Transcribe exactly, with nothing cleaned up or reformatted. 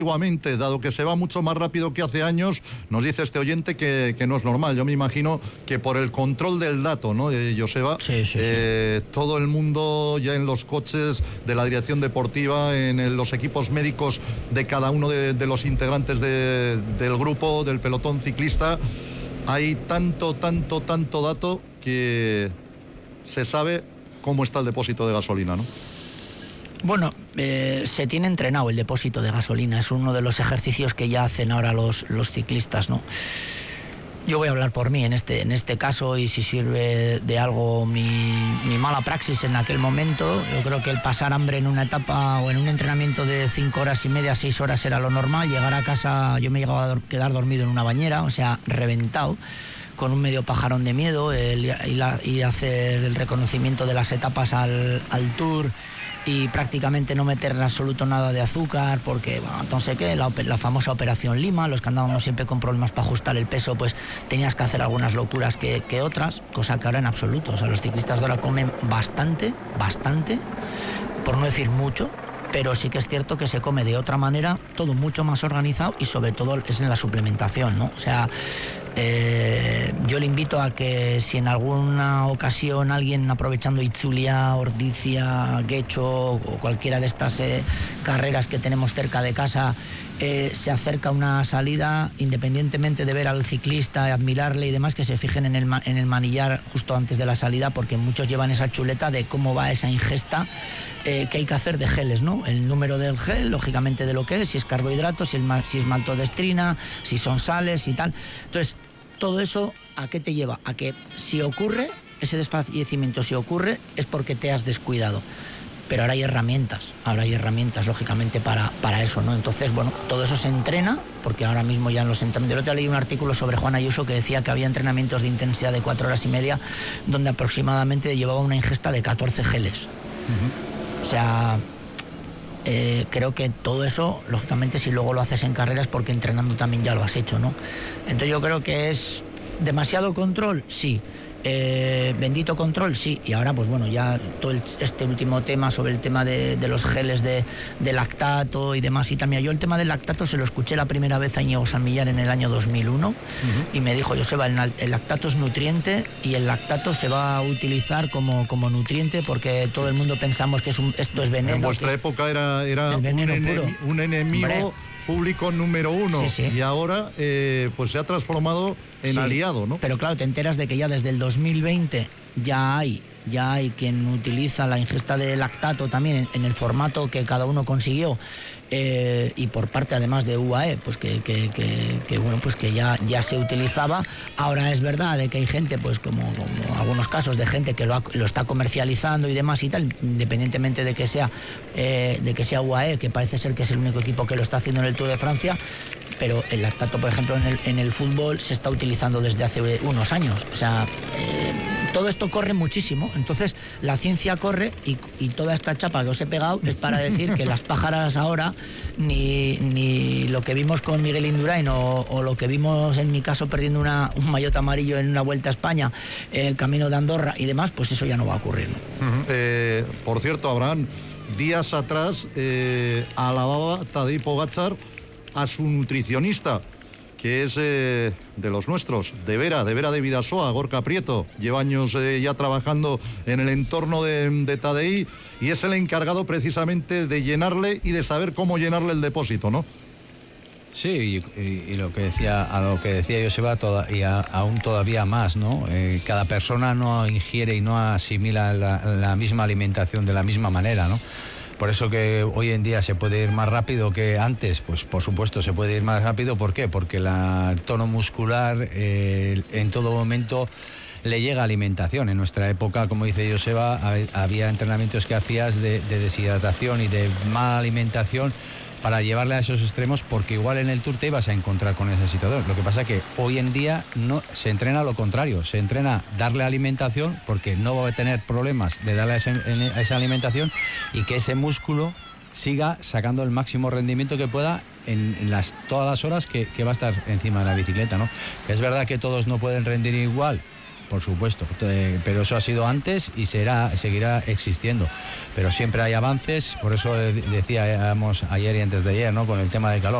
Igualmente, dado que se va mucho más rápido que hace años, nos dice este oyente que, que no es normal. Yo me imagino que por el control del dato, ¿no, eh, Joseba? Sí, sí, eh, sí. Todo el mundo ya en los coches de la dirección deportiva, en el, los equipos médicos de cada uno de, de los integrantes de, del grupo, del pelotón ciclista, hay tanto, tanto, tanto dato que se sabe cómo está el depósito de gasolina, ¿no? Bueno, eh, se tiene entrenado el depósito de gasolina, es uno de los ejercicios que ya hacen ahora los, los ciclistas, ¿no? Yo voy a hablar por mí en este, en este caso, y si sirve de algo mi, mi mala praxis en aquel momento, yo creo que el pasar hambre en una etapa o en un entrenamiento de cinco horas y media, seis horas era lo normal. Llegar a casa, yo me llegaba a quedar dormido en una bañera, o sea, reventado, con un medio pajarón de miedo, el ir a, ir a hacer el reconocimiento de las etapas al, al Tour, y prácticamente no meter en absoluto nada de azúcar, porque, bueno, entonces qué, la, la famosa operación Lima, los que andábamos siempre con problemas para ajustar el peso, pues tenías que hacer algunas locuras que, que otras, cosa que ahora en absoluto. O sea, los ciclistas de ahora comen bastante, bastante, por no decir mucho, pero sí que es cierto que se come de otra manera, todo mucho más organizado, y sobre todo es en la suplementación, ¿no? O sea, Eh, yo le invito a que si en alguna ocasión alguien, aprovechando Itzulia, Ordizia, Guecho o cualquiera de estas eh, carreras que tenemos cerca de casa, eh, se acerca a una salida, independientemente de ver al ciclista, admirarle y demás, que se fijen en el, en el manillar justo antes de la salida, porque muchos llevan esa chuleta de cómo va esa ingesta eh, que hay que hacer de geles, ¿no? El número del gel, lógicamente de lo que es, si es carbohidrato, si es, si es maltodextrina, si son sales y tal. Entonces, todo eso, ¿a qué te lleva? A que si ocurre, ese desfallecimiento, si ocurre, es porque te has descuidado. Pero ahora hay herramientas, ahora hay herramientas, lógicamente, para, para eso, ¿no? Entonces, bueno, todo eso se entrena, porque ahora mismo ya en los entrenamientos... El otro día leí un artículo sobre Juan Ayuso que decía que había entrenamientos de intensidad de cuatro horas y media, donde aproximadamente llevaba una ingesta de catorce geles. Uh-huh. O sea... Eh, creo que todo eso, lógicamente, si luego lo haces en carreras, porque entrenando también ya lo has hecho, ¿no? Entonces yo creo que es demasiado control, sí. Eh, bendito control, sí. Y ahora, pues bueno, ya todo el, este último tema sobre el tema de, de los geles de, de lactato y demás. Y también yo el tema del lactato se lo escuché la primera vez a Íñigo San Millar en el año dos mil uno. Uh-huh. Y me dijo: Joseba, el, el lactato es nutriente, y el lactato se va a utilizar como, como nutriente, porque todo el mundo pensamos que es un, esto es veneno. En vuestra que, época era, era un, enem, un enemigo... Hombre. Público número uno, sí, sí. Y ahora eh, pues se ha transformado en sí, aliado, ¿no? Pero claro, te enteras de que ya desde el dos mil veinte ya hay ya hay quien utiliza la ingesta de lactato también en, en el formato que cada uno consiguió, eh, y por parte además de U A E, pues que, que, que, que bueno, pues que ya, ya se utilizaba. Ahora es verdad de que hay gente, pues como, como algunos casos de gente que lo, ha, lo está comercializando y demás y tal, independientemente de que sea eh, de que sea U A E, que parece ser que es el único equipo que lo está haciendo en el Tour de Francia. Pero el lactato, por ejemplo, en el, en el fútbol se está utilizando desde hace unos años. O sea, eh, todo esto corre muchísimo. Entonces, la ciencia corre, y, y toda esta chapa que os he pegado es para decir que las pájaras ahora, ni, ni lo que vimos con Miguel Indurain o, o lo que vimos en mi caso perdiendo una, un maillot amarillo en una Vuelta a España, el camino de Andorra y demás, pues eso ya no va a ocurrir, ¿no? Uh-huh. eh, por cierto, Abraham, días atrás eh, alababa Tadej Pogačar a su nutricionista, que es eh, de los nuestros, de Vera, de Vera de Vidasoa, Gorka Prieto. Lleva años eh, ya trabajando en el entorno de, de Tadej, y es el encargado precisamente de llenarle y de saber cómo llenarle el depósito, ¿no? Sí, y, y lo que decía, a lo que decía Joseba, toda, y a, aún todavía más, ¿no? Eh, cada persona no ingiere y no asimila la, la misma alimentación de la misma manera, ¿no? Por eso que hoy en día se puede ir más rápido que antes, pues por supuesto se puede ir más rápido. ¿Por qué? Porque la tono muscular eh, en todo momento le llega alimentación. En nuestra época, como dice Joseba, había entrenamientos que hacías de, de deshidratación y de mala alimentación para llevarle a esos extremos, porque igual en el Tour te ibas a encontrar con esa situación. Lo que pasa es que hoy en día no se entrena lo contrario, se entrena darle alimentación, porque no va a tener problemas de darle a, ese, a esa alimentación, y que ese músculo siga sacando el máximo rendimiento que pueda en, en las, todas las horas que, que va a estar encima de la bicicleta, ¿no? Que es verdad que todos no pueden rendir igual, por supuesto, eh, pero eso ha sido antes y será, seguirá existiendo. Pero siempre hay avances, por eso decíamos ayer y antes de ayer, ¿no? Con el tema del calor.